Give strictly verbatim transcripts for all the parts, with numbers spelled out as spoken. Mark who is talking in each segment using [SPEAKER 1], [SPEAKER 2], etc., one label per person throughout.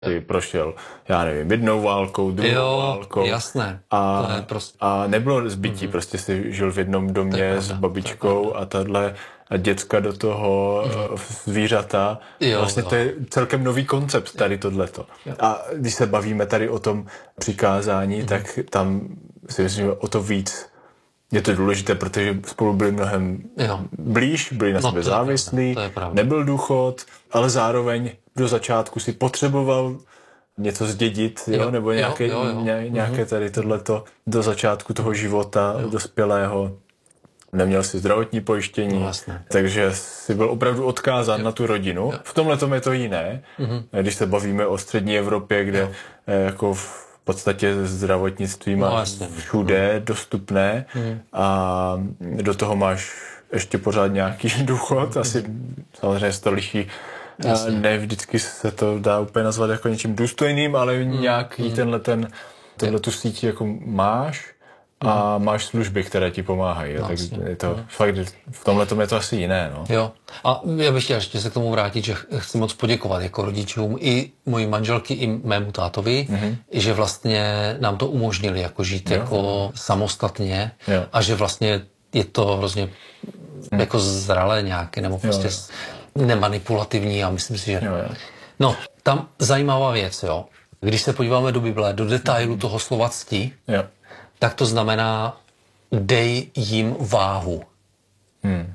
[SPEAKER 1] Ty prošel, já nevím, jednou válkou, druhou
[SPEAKER 2] jo,
[SPEAKER 1] válkou.
[SPEAKER 2] Jasné.
[SPEAKER 1] A,
[SPEAKER 2] to je prostě...
[SPEAKER 1] a nebylo zbytí, mm-hmm. prostě si žil v jednom domě s babičkou a tahle a děcka do toho, mm-hmm. zvířata.
[SPEAKER 2] Jo,
[SPEAKER 1] vlastně
[SPEAKER 2] jo.
[SPEAKER 1] to je celkem nový koncept tady tohleto. Jo. A když se bavíme tady o tom přikázání, mm-hmm. tak tam si myslím, že o to víc je to důležité, protože spolu byli mnohem
[SPEAKER 2] jo.
[SPEAKER 1] blíž, byli na
[SPEAKER 2] no,
[SPEAKER 1] sebe závislí, nebyl důchod, ale zároveň do začátku si potřeboval něco zdědit, jo?
[SPEAKER 2] Jo,
[SPEAKER 1] nebo nějaké,
[SPEAKER 2] jo, jo, jo.
[SPEAKER 1] ně, nějaké tady tohleto do začátku toho života jo. dospělého. Neměl si zdravotní pojištění,
[SPEAKER 2] no, vlastně.
[SPEAKER 1] takže si byl opravdu odkázán jo. na tu rodinu. Jo. V tomhle tom je to jiné, mm-hmm. když se bavíme o střední Evropě, kde jo. jako v podstatě zdravotnictví
[SPEAKER 2] no,
[SPEAKER 1] máš všude mm. dostupné mm. a do toho máš ještě pořád nějaký důchod, mm. asi samozřejmě se to liší. Jasně. Ne vždycky se to dá úplně nazvat jako něčím důstojným, ale mm. nějaký mm. tenhle ten, tenhle tu síť jako máš a mm. máš služby, které ti pomáhají. Jo? Takže je to mm. fakt, v tomhle tom je to asi jiné. No.
[SPEAKER 2] Jo. A já bych chtěl ještě se k tomu vrátit, že chci moc poděkovat jako rodičům i mojí manželky, i mému tátovi, mm-hmm. že vlastně nám to umožnili jako žít jo. jako samostatně jo. a že vlastně je to hrozně mm. jako zralé nějaké, nebo prostě jo, jo. nemanipulativní a myslím si, že...
[SPEAKER 1] Jo, jo.
[SPEAKER 2] No, tam zajímavá věc, jo. Když se podíváme do Bible, do detailu toho slova cti,
[SPEAKER 1] jo.
[SPEAKER 2] tak to znamená dej jim váhu.
[SPEAKER 1] Hmm.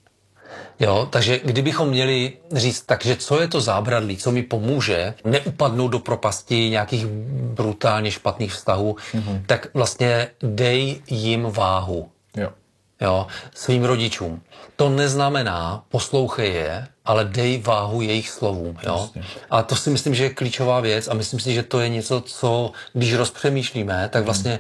[SPEAKER 2] Jo, takže kdybychom měli říct, takže co je to zábradlí, co mi pomůže neupadnout do propasti nějakých brutálně špatných vztahů, hmm. tak vlastně dej jim váhu.
[SPEAKER 1] Jo.
[SPEAKER 2] Jo, svým rodičům. To neznamená poslouchej je, ale dej váhu jejich slovům. Jo? A to si myslím, že je klíčová věc a myslím si, že to je něco, co když rozpřemýšlíme, tak vlastně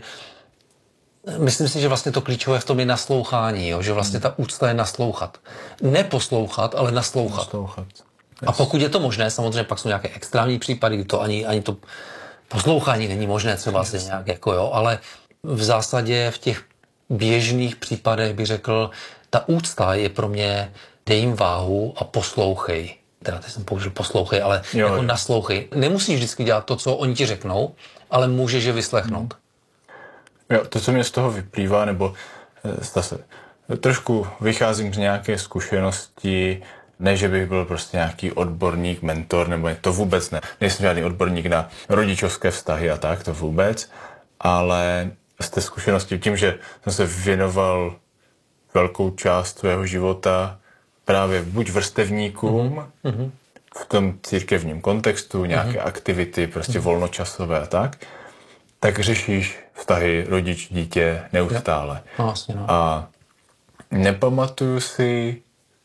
[SPEAKER 2] myslím si, že vlastně to klíčové v tom je naslouchání, jo? Že vlastně ta úcta je naslouchat. Ne poslouchat, ale naslouchat.
[SPEAKER 1] naslouchat. Yes.
[SPEAKER 2] A pokud je to možné, samozřejmě pak jsou nějaké extrémní případy, kdy to ani, ani to poslouchání není možné třeba yes. si nějak jako jo, ale v zásadě v těch běžných případech bych řekl, ta úcta je pro mě dej jim váhu a poslouchej. Teda teď jsem použil poslouchej, ale jo, jako jo. naslouchej. Nemusíš vždycky dělat to, co oni ti řeknou, ale můžeš je vyslechnout.
[SPEAKER 1] Jo, to, co mě z toho vyplývá, nebo zase trošku vycházím z nějaké zkušenosti, ne, že bych byl prostě nějaký odborník, mentor, nebo to vůbec ne. Nejsem žádný odborník na rodičovské vztahy a tak, to vůbec, ale z té zkušenosti tím, že jsem se věnoval velkou část svého života právě buď vrstevníkům, mm-hmm. v tom církevním kontextu, nějaké mm-hmm. aktivity, prostě mm-hmm. volnočasové a tak, tak řešíš vztahy rodič-dítě neustále.
[SPEAKER 2] No, vlastně, no.
[SPEAKER 1] A nepamatuju si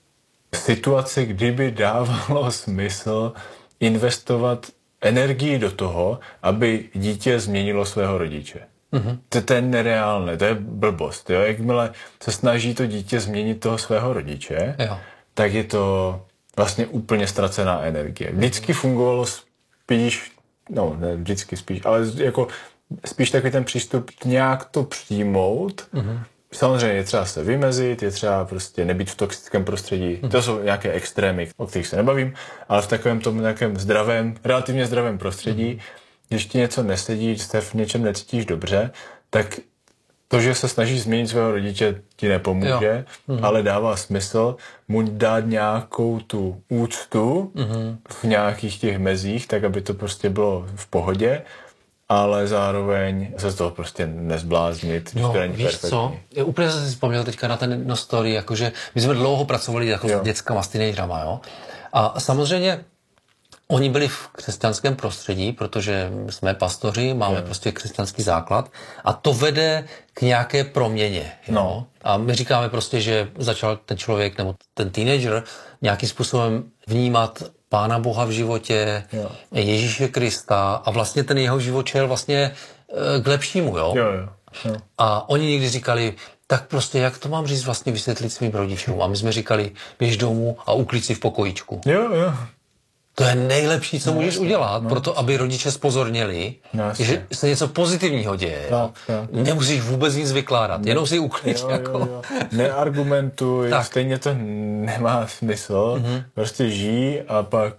[SPEAKER 1] situaci, kdyby dávalo smysl investovat energii do toho, aby dítě změnilo svého rodiče. Mm-hmm. To, to je nereálné, to je blbost. Jo? Jakmile se snaží to dítě změnit toho svého rodiče, jo. tak je to vlastně úplně ztracená energie. Vždycky fungovalo spíš, no ne vždycky spíš, ale jako spíš takový ten přístup nějak to přijmout. Mm-hmm. Samozřejmě je třeba se vymezit, je třeba prostě nebýt v toxickém prostředí. Mm-hmm. To jsou nějaké extrémy, o kterých se nebavím, ale v takovém tom nějakém zdravém, relativně zdravém prostředí, mm-hmm. když ti něco nesedí, když se v něčem necítíš dobře, tak to, že se snažíš změnit svého rodiče, ti nepomůže, mm-hmm. ale dává smysl mu dát nějakou tu úctu mm-hmm. v nějakých těch mezích, tak aby to prostě bylo v pohodě, ale zároveň se z toho prostě nezbláznit.
[SPEAKER 2] No, víš perfektní. Co? Já úplně jsem si vzpomněl teďka na ten jedno story, jakože my jsme dlouho pracovali jako s dětskama, s teenagerama, jo. A samozřejmě oni byli v křesťanském prostředí, protože jsme pastoři, máme jo. prostě křesťanský základ a to vede k nějaké proměně. Jo? No. A my říkáme prostě, že začal ten člověk nebo ten teenager nějakým způsobem vnímat Pána Boha v životě, jo. Ježíše Krista a vlastně ten jeho život šel vlastně k lepšímu. Jo?
[SPEAKER 1] Jo, jo. Jo.
[SPEAKER 2] A oni někdy říkali, tak prostě jak to mám říct vlastně vysvětlit svým rodičům? A my jsme říkali, běž domů a uklid si v pokojíčku.
[SPEAKER 1] Jo, jo.
[SPEAKER 2] To je nejlepší, co no, můžeš
[SPEAKER 1] jasně,
[SPEAKER 2] udělat,
[SPEAKER 1] no,
[SPEAKER 2] proto aby rodiče spozorněli,
[SPEAKER 1] no,
[SPEAKER 2] že se něco pozitivního děje.
[SPEAKER 1] Tak, tak.
[SPEAKER 2] Nemusíš vůbec nic vykládat, jenom si uklid.
[SPEAKER 1] Jo,
[SPEAKER 2] jako.
[SPEAKER 1] jo, jo. Neargumentuj, stejně to nemá smysl. Mm-hmm. Prostě žij a pak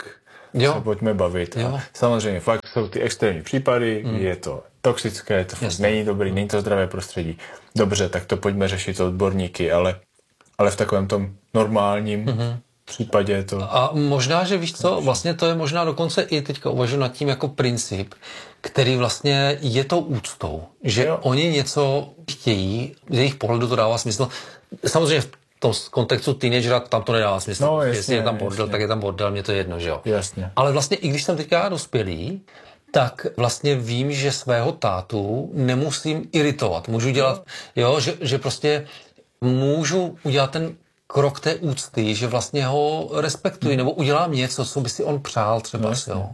[SPEAKER 1] jo. se pojďme bavit. Jo. A samozřejmě fakt jsou ty extrémní případy, mm. je to toxické, to fakt není dobrý, není to zdravé prostředí. Dobře, tak to pojďme řešit odborníky, ale, ale v takovém tom normálním mm-hmm. případě to...
[SPEAKER 2] A možná, že víš co, vlastně to je možná dokonce i teďka uvažuji nad tím jako princip, který vlastně je tou úctou, že jo. oni něco chtějí, z jejich pohledu to dává smysl. Samozřejmě v tom kontextu teenagera tam to nedává smysl.
[SPEAKER 1] No, jasně,
[SPEAKER 2] jestli je tam bordel,
[SPEAKER 1] jasně.
[SPEAKER 2] tak je tam bordel, mě to je jedno, že jo.
[SPEAKER 1] Jasně.
[SPEAKER 2] Ale vlastně i když jsem teďka dospělý, tak vlastně vím, že svého tátu nemusím iritovat. Můžu dělat, jo, že, že prostě můžu udělat ten krok té úcty, že vlastně ho respektuji, nebo udělám něco, co by si on přál třeba, no, jo.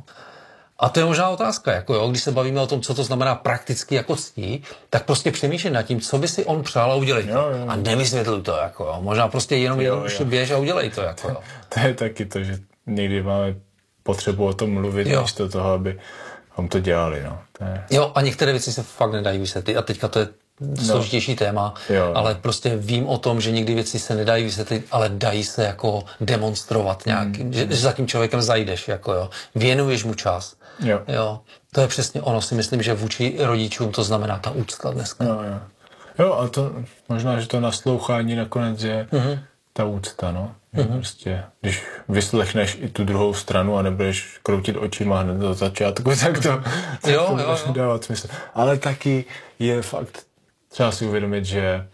[SPEAKER 2] A to je možná otázka, jako jo, když se bavíme o tom, co to znamená prakticky jako ctí, tak prostě přemýšlej nad tím, co by si on přál a udělej to. Jo, jo. A nevysvětluj to, jako jo. Možná prostě jenom jednoduše běž a udělej to, jako jo.
[SPEAKER 1] To je taky to, že někdy máme potřebu o tom mluvit, místo toho, aby हम to dělali, no. To je...
[SPEAKER 2] Jo, a některé věci se fakt nedají vysvětlit a teďka to je složitější no. téma, jo, ale no. prostě vím o tom, že někdy věci se nedají vysvětlit, ale dají se jako demonstrovat nějak, mm. že, že za tím člověkem zajdeš, jako jo, věnuješ mu čas.
[SPEAKER 1] Jo.
[SPEAKER 2] jo. To je přesně ono, si myslím, že vůči rodičům to znamená ta úcta dneska.
[SPEAKER 1] Jo, jo. jo a to možná, že to naslouchání nakonec je mm-hmm. ta úcta, no. Mm-hmm. Prostě, když vyslechneš i tu druhou stranu a nebudeš kroutit očima hned do začátku, tak to, tak
[SPEAKER 2] jo,
[SPEAKER 1] to
[SPEAKER 2] jo,
[SPEAKER 1] budeš
[SPEAKER 2] jo.
[SPEAKER 1] dávat smysl. Ale taky je fakt třeba si uvědomit, že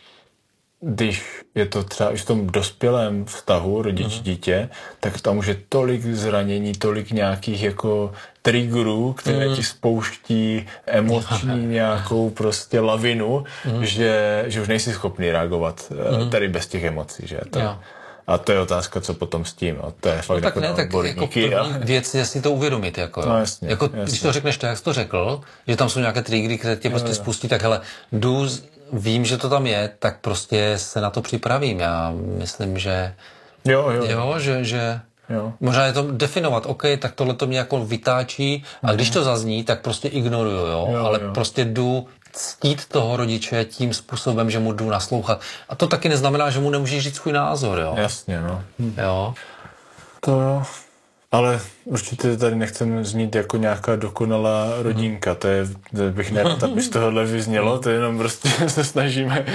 [SPEAKER 1] když je to třeba i v tom dospělém vztahu rodič-dítě, mm-hmm. tak tam už je tolik zranění, tolik nějakých jako triggerů, které mm. ti spouští emoční nějakou prostě lavinu, mm. že, že už nejsi schopný reagovat mm. tady bez těch emocí, že? To, a to je otázka, co potom s tím. A to je fakt
[SPEAKER 2] no, tak
[SPEAKER 1] jako
[SPEAKER 2] ne, tak jako první a... věc je si to uvědomit. Jako,
[SPEAKER 1] no, jasně,
[SPEAKER 2] jako
[SPEAKER 1] jasně.
[SPEAKER 2] Když to řekneš tak, jak jsi to řekl, že tam jsou nějaké triggery, které tě prostě jo, jo. spustí, tak hele, jdu, vím, že to tam je, tak prostě se na to připravím. Já myslím, že
[SPEAKER 1] jo, jo.
[SPEAKER 2] Jo, že, že
[SPEAKER 1] jo.
[SPEAKER 2] možná je to definovat, OK, tak tohle to mě jako vytáčí a když to zazní, tak prostě ignoruju, jo,
[SPEAKER 1] jo
[SPEAKER 2] ale
[SPEAKER 1] jo.
[SPEAKER 2] prostě jdu ctít toho rodiče tím způsobem, že mu jdu naslouchat. A to taky neznamená, že mu nemůžeš říct svůj názor, jo.
[SPEAKER 1] Jasně, no.
[SPEAKER 2] Hm. Jo.
[SPEAKER 1] To jo. Ale určitě tady nechcem znít jako nějaká dokonalá rodinka, to je, to bych nerad, aby z tohohle vyznělo, to je jenom prostě se snažíme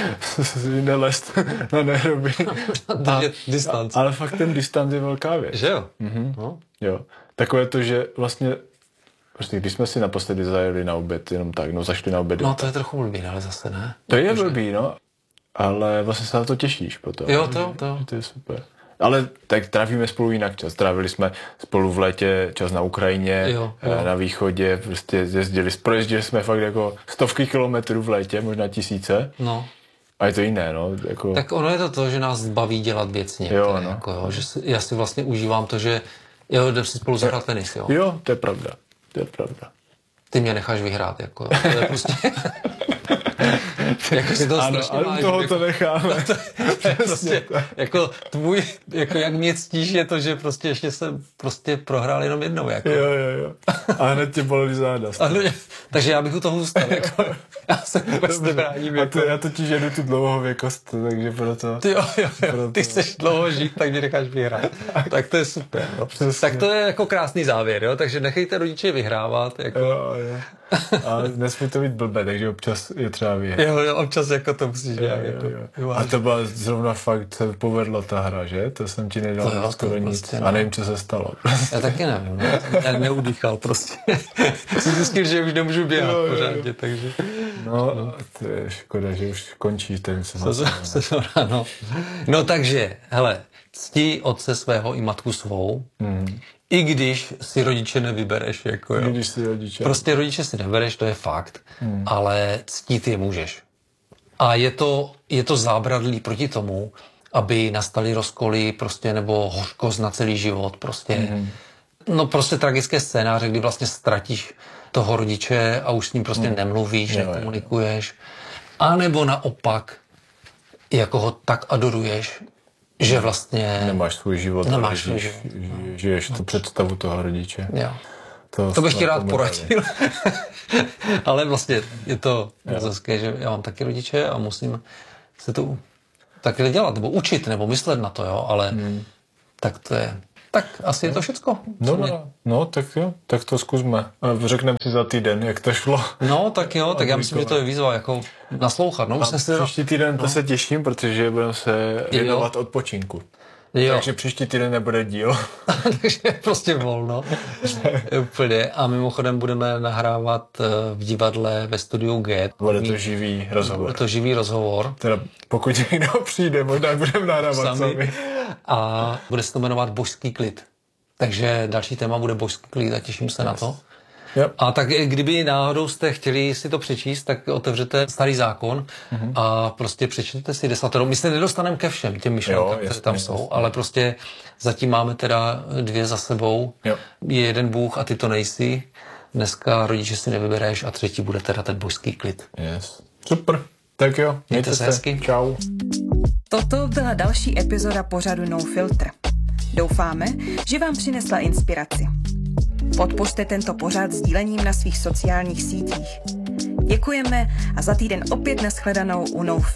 [SPEAKER 1] nelést na nehroby. Ale fakt ten distanc je velká věc.
[SPEAKER 2] Že jo?
[SPEAKER 1] Mhm. No. Jo. Takové to, že vlastně prostě když jsme si naposledy zajeli na oběd, jenom tak, no zašli na oběd.
[SPEAKER 2] No to je trochu blbý, ale zase ne.
[SPEAKER 1] To je blbý, no. Ale vlastně se na to těšíš potom.
[SPEAKER 2] Jo, to, to.
[SPEAKER 1] To je super. Ale tak trávíme spolu jinak čas. Trávili jsme spolu v létě čas na Ukrajině,
[SPEAKER 2] jo, jo.
[SPEAKER 1] na východě, prostě jezdili, projezdili jsme fakt jako stovky kilometrů v létě, možná tisíce.
[SPEAKER 2] No.
[SPEAKER 1] A je to jiné, no. Jako...
[SPEAKER 2] Tak ono je to to, že nás baví dělat věci některé,
[SPEAKER 1] jo, no.
[SPEAKER 2] jako, jo, že si, já si vlastně užívám to, že jo, jdem si spolu zahrát tenis, jo.
[SPEAKER 1] Jo, to je pravda, to je pravda.
[SPEAKER 2] Ty mě necháš vyhrát, jako jo. To je prostě... jako si to
[SPEAKER 1] ano,
[SPEAKER 2] strašně
[SPEAKER 1] máš, toho jako, to necháme.
[SPEAKER 2] To, to je prostě, jako tvůj, jako jak mě ctíš je to, že prostě ještě jsem prostě prohrál jenom jednou, jako.
[SPEAKER 1] Jo, jo, jo. A hned tě boleli záda.
[SPEAKER 2] Ano, takže já bych u toho zůstal, jako. Já se vůbec nebráním, jako.
[SPEAKER 1] A to, já totiž jedu tu dlouhověkost, takže proto...
[SPEAKER 2] Ty jo, jo, jo.
[SPEAKER 1] Proto...
[SPEAKER 2] Ty chceš dlouho žít, tak mě necháš vyhrát. Tak to je super, no. Tak to je jako krásný závěr, jo, takže nechejte rodiče vyhrávat, jako.
[SPEAKER 1] Jo, jo. Ale nesmí to být blbé, takže občas je třeba vyhrát.
[SPEAKER 2] Jo, jo, občas jako to musíš nějak jako...
[SPEAKER 1] Jo. A to byla zrovna fakt, se povedla ta hra, že? To jsem ti nedal
[SPEAKER 2] jo,
[SPEAKER 1] skoro
[SPEAKER 2] to
[SPEAKER 1] nic.
[SPEAKER 2] Prostě,
[SPEAKER 1] no. A nevím, co se stalo.
[SPEAKER 2] Já taky nevím, no. Já neudýchal prostě. Jsem zjistil, že už nemůžu běhat jo, jo, pořádně, takže...
[SPEAKER 1] No, no, to je škoda, že už končí ten
[SPEAKER 2] sezóna. No. no takže, hele, cti otce svého i matku svou, hmm. i když si rodiče nevybereš, jako jo.
[SPEAKER 1] I když si rodiče.
[SPEAKER 2] Prostě rodiče si nebereš, to je fakt, hmm. ale ctít je můžeš. A je to, je to zábradlí proti tomu, aby nastaly rozkoly, prostě, nebo hořkost na celý život, prostě. Hmm. No prostě tragické scénáře, kdy vlastně ztratíš toho rodiče a už s ním prostě hmm. nemluvíš, jo, nekomunikuješ. A nebo naopak, jako ho tak adoruješ, že vlastně...
[SPEAKER 1] Nemáš svůj život,
[SPEAKER 2] nemáš
[SPEAKER 1] svůj život. Žiješ tu představu toho rodiče.
[SPEAKER 2] Jo. To, to bych ti rád poradil. Ale vlastně je to hezké, že já mám taky rodiče a musím se to taky dělat, nebo učit, nebo myslet na to, jo, ale hmm. tak to je... Tak asi je to všecko.
[SPEAKER 1] No, no, no, tak jo, tak to zkusme. A řekneme si za týden, jak to šlo.
[SPEAKER 2] No, tak jo, tak já myslím, že to je výzva jako naslouchat. No,
[SPEAKER 1] a příští týden no. to se těším, protože budeme se věnovat odpočinku. Jo. Takže příští týden nebude díl.
[SPEAKER 2] Takže prostě volno. Úplně. A mimochodem budeme nahrávat v divadle ve studiu G.
[SPEAKER 1] Bude to živý rozhovor.
[SPEAKER 2] Bude to živý rozhovor.
[SPEAKER 1] Teda pokud někdo přijde, možná budeme nahrávat sami. sami.
[SPEAKER 2] A bude se to jmenovat Božský klid. Takže další téma bude Božský klid a těším se yes. na to. Yep. A tak kdyby náhodou jste chtěli si to přečíst, tak otevřete Starý zákon mm-hmm. a prostě přečtěte si desatero. My se nedostaneme ke všem těm myšlenkám, které tam jsou, jasně. ale prostě zatím máme teda dvě za sebou. Yep. Je jeden Bůh a ty to nejsi. Dneska rodiče si nevybereš a třetí bude teda ten božský klid.
[SPEAKER 1] Yes. Super. Tak jo,
[SPEAKER 2] mějte se hezky.
[SPEAKER 1] Čau.
[SPEAKER 3] Toto byla další epizoda pořadu No Filter. Doufáme, že vám přinesla inspiraci. Podpořte tento pořad sdílením na svých sociálních sítích. Děkujeme a za týden opět nashledanou u No Filter.